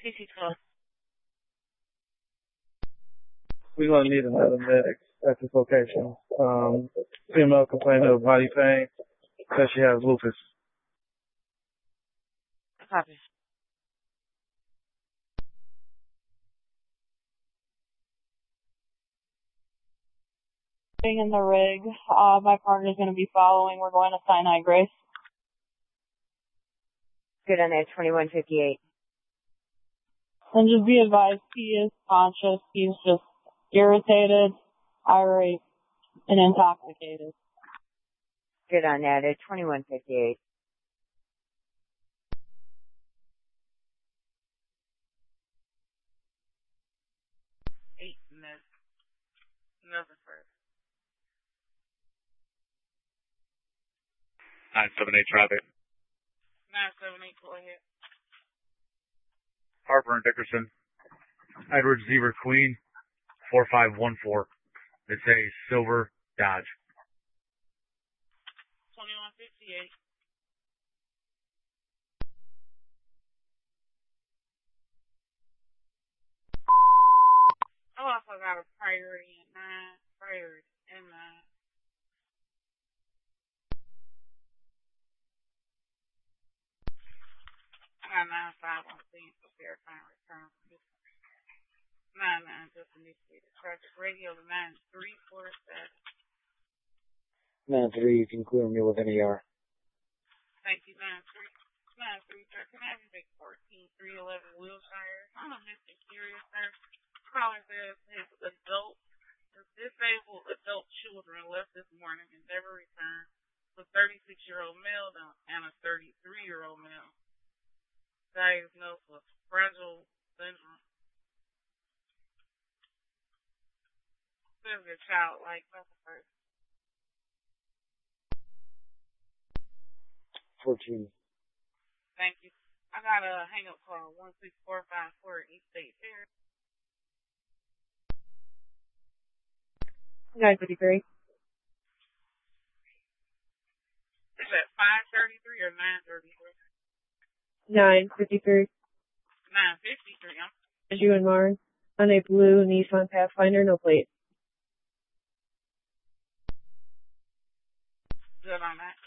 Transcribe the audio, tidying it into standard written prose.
CC12. We're going to need another medic at this location. Female complaining of body pain because she has lupus. Copy. In the rig. My partner's going to be following. We're going to Sinai Grace. Good on that, 2158. And just be advised, he is conscious. He's just irritated, irate, and intoxicated. Good on that at 2158. Nothing first. 978 traffic. 978, go ahead. Harper and Dickerson. Edward Zebra Queen, 4514. It's a silver Dodge. 2158. I also got a priority at 9. Priority at 9. I got 9-5 on scene for verifying return. 9-9 just initiated. Traffic radio to 9347. 9-3, you can clear me with an ER. Thank you, 9-3. 9-3, sir. Can I have a 14311 Wilshire? I'm a Mr. Curious, sir. Caller says his disabled adult children left this morning and never returned. A 36-year-old male and a 33-year-old male. Diagnosed with Fragile syndrome. Says your child like nothing first. 14. Thank you. I got a hang-up call, 16454 East State Fair. 953. Is that 533 or 933? 953. 953. As you and Mars on a blue Nissan Pathfinder, no plate. Good on that.